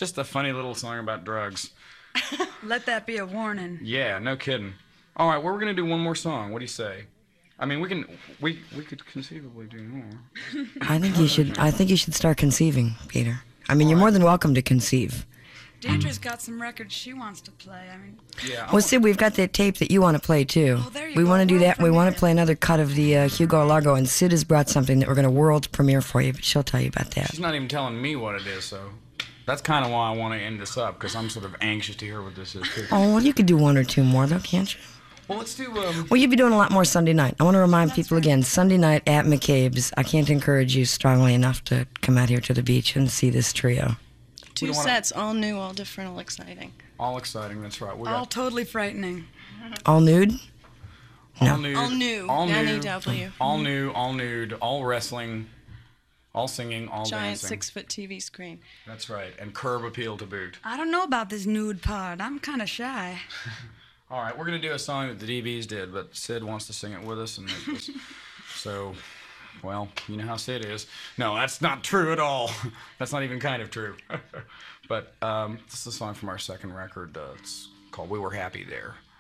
Just a funny little song about drugs. Let that be a warning. Yeah, no kidding. All right, well, we're gonna do one more song. What do you say? I mean, we could conceivably do more. I think you should start conceiving, Peter. I mean, you're more than welcome to conceive. Deidre's got some records she wants to play. I mean, Yeah. Well, see, we've got that tape that you want to play, too. Oh, there you We go, want to do world that. We want to premiere. play another cut of the Hugo Largo, and Sid has brought something that we're going to world premiere for you, but she'll tell you about that. She's not even telling me what it is, so that's kind of why I want to end this up, because I'm sort of anxious to hear what this is, too. Oh, well, you could do one or two more, though, can't you? Well, let's do. Well, you'll be doing a lot more Sunday night. I want to remind people again, Sunday night at McCabe's. I can't encourage you strongly enough to come out here to the beach and see this trio. Two sets, all new, all different, all exciting. All exciting, that's right. We all got totally frightening. All nude? all nude, All new, all new, N-E-W. all new, all nude, all wrestling, all singing, all Giant dancing. 6-foot TV screen. That's right, and curb appeal to boot. I don't know about this nude part. I'm kind of shy. All right, we're gonna do a song that the DBs did, but Sid wants to sing it with us, and so, well, you know how Sid is. No, that's not true at all. That's not even kind of true. But this is a song from our second record. It's called "We Were Happy There."